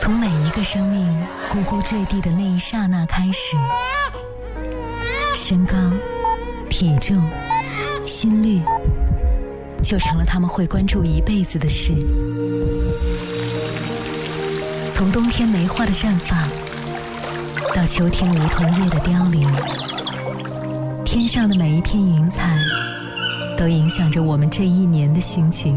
从每一个生命咕咕坠地的那一刹那开始，身高、体重、心率就成了他们会关注一辈子的事。从冬天梅花的绽放到秋天梧桐叶的凋零，天上的每一片云彩都影响着我们这一年的心情。